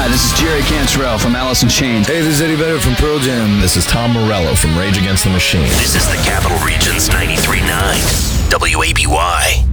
Hi, this is Jerry Cantrell from Alice in Chains. Hey, this is Eddie Vedder from Pearl Jam. This is Tom Morello from Rage Against the Machine. This is the Capital Region's 93.9 WABY.